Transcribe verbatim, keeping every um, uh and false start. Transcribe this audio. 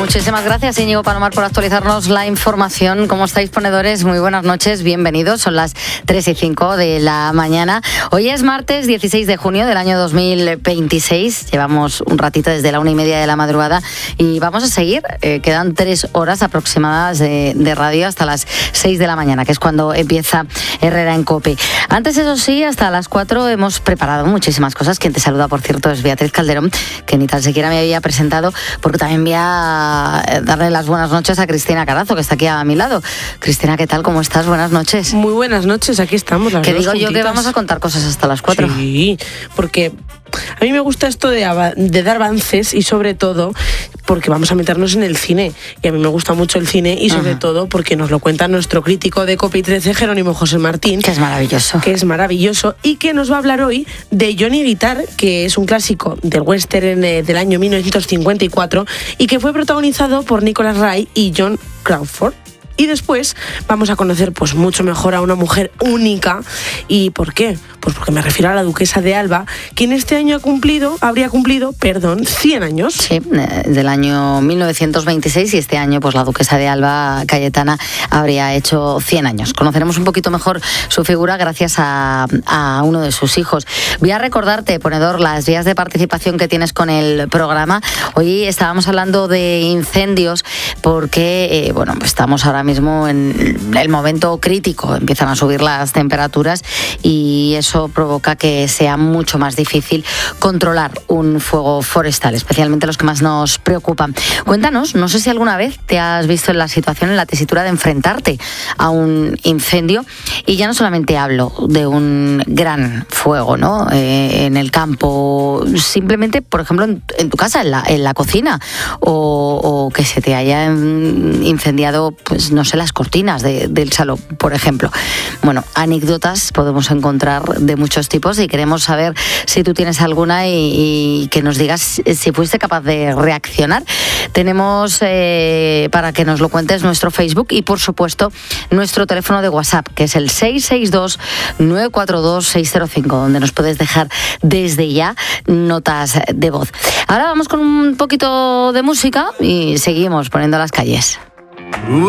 Muchísimas gracias, Íñigo Palomar, por actualizarnos la información. ¿Cómo estáis, ponedores? Muy buenas noches, bienvenidos. Son las tres y cinco de la mañana. Hoy es martes dieciséis de junio del año dos mil veintiséis. Llevamos un ratito desde la una y media de la madrugada y vamos a seguir. Eh, quedan tres horas aproximadas de, de radio hasta las seis de la mañana, que es cuando empieza Herrera en COPE. Antes, eso sí, hasta las cuatro hemos preparado muchísimas cosas. Quien te saluda, por cierto, es Beatriz Calderón, que ni tan siquiera me había presentado, porque también voy a darle las buenas noches a Cristina Carazo, que está aquí a mi lado. Cristina, ¿qué tal? ¿Cómo estás? Buenas noches. Muy buenas noches, aquí estamos. Las que dos digo juntitas. Yo que vamos a contar cosas hasta las cuatro. Sí, porque a mí me gusta esto de, de dar avances y sobre todo porque vamos a meternos en el cine. Y a mí me gusta mucho el cine y sobre Ajá. todo porque nos lo cuenta nuestro crítico de COPE trece, Jerónimo José Martín. Que es maravilloso. Que es maravilloso y que nos va a hablar hoy de Johnny Guitar, que es un clásico del western eh, del año mil novecientos cincuenta y cuatro y que fue protagonizado por Nicholas Ray y John Crawford. Y después vamos a conocer pues mucho mejor a una mujer única. ¿Y por qué? Pues porque me refiero a la duquesa de Alba, quien este año ha cumplido, habría cumplido, perdón, cien años. Sí, del año mil novecientos veintiséis, y este año pues la duquesa de Alba, Cayetana, habría hecho cien años. Conoceremos un poquito mejor su figura gracias a, a uno de sus hijos. Voy a recordarte, ponedor, las vías de participación que tienes con el programa. Hoy estábamos hablando de incendios porque, eh, bueno, pues estamos ahora mismo mismo en el momento crítico, empiezan a subir las temperaturas y eso provoca que sea mucho más difícil controlar un fuego forestal, especialmente los que más nos preocupan. Cuéntanos, no sé si alguna vez te has visto en la situación, en la tesitura de enfrentarte a un incendio, y ya no solamente hablo de un gran fuego, ¿no? Eh, en el campo, simplemente, por ejemplo, en, en tu casa, en la, en la cocina, o, o que se te haya incendiado, pues no sé, las cortinas de, del salón, por ejemplo. Bueno, anécdotas podemos encontrar de muchos tipos y queremos saber si tú tienes alguna y, y que nos digas si fuiste capaz de reaccionar. Tenemos eh, para que nos lo cuentes nuestro Facebook y, por supuesto, nuestro teléfono de WhatsApp, que es el seis seis dos, nueve cuatro dos, seis cero cinco, donde nos puedes dejar desde ya notas de voz. Ahora vamos con un poquito de música y seguimos poniendo las calles.